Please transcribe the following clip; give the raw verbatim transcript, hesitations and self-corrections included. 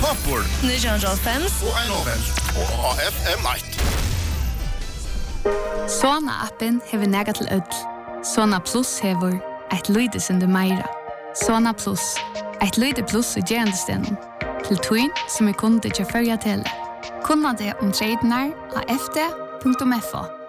Kloppur nitjan komma fem og ein komma fem og F M eitt. Sona-appen hever nega til ødel. Sona Plus hever eit lyde sinde meira. Sona Plus, eit lyde plus i gerandestenen. Til tøyn som er kunde til førja tele. Kunna det om tradenar av f d punktum f o.